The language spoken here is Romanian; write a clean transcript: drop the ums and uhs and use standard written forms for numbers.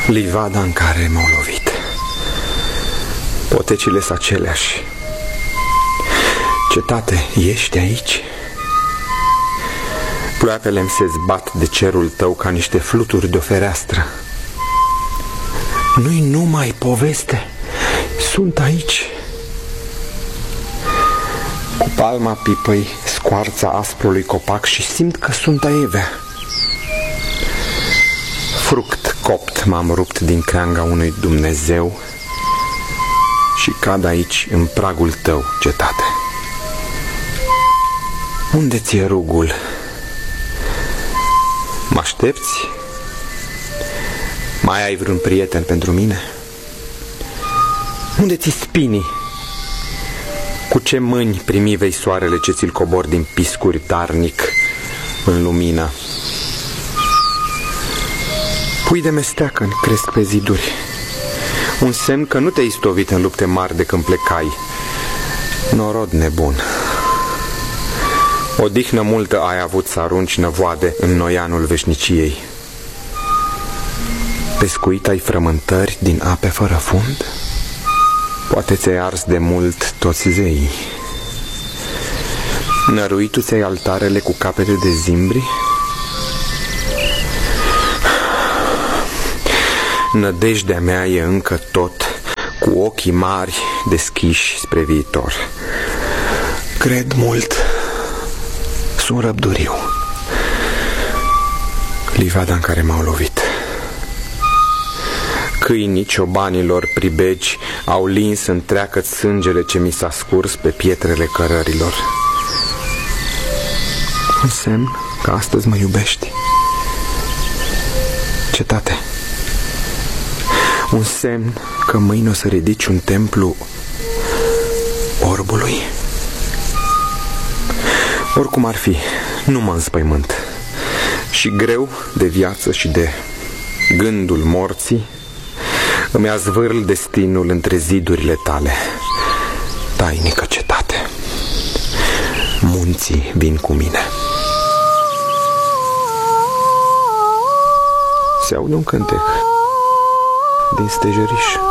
livada în care m-au lovit. Potecile sunt aceleași. Cetate, ești aici? Ploapele-mi se zbat de cerul tău ca niște fluturi de o fereastră. Nu-i numai poveste, sunt aici. Cu palma pipăi scoarța asprului copac și simt că sunt aievea. Fruct copt m-am rupt din creanga unui Dumnezeu și cad aici în pragul tău, cetate. Unde ți-e rugul? Mă aștepți? Mai ai vreun prieten pentru mine? Unde ți spinii? Cu ce mâini primi vei soarele ce ți-l cobor din piscuri darnic în lumină? Pui de mesteacăn cresc pe ziduri, un semn că nu te-ai istovit în lupte mari de când plecai. Norod nebun. Odihnă multă ai avut să arunci năvoade în noianul veșniciei. Pescuit ai frământări din ape fără fund? Poate ți-ai ars de mult toți zeii. Năruit tu ți-ai altarele cu capete de zimbri? Nădejdea mea e încă tot cu ochii mari deschiși spre viitor. Cred mult, sunt răbduriu. Livada în care m-au lovit. Câinii ciobanilor pribegi au lins întreagă sângele ce mi s-a scurs pe pietrele cărărilor. Un semn că astăzi mă iubești, cetate. Un semn că mâine o să ridici un templu orbului. Oricum ar fi, nu mă înspăimânt. Și greu de viață și de gândul morții îmi azvârl destinul între zidurile tale, tainică cetate. Munții vin cu mine. Se aude un cântec din stejăriș.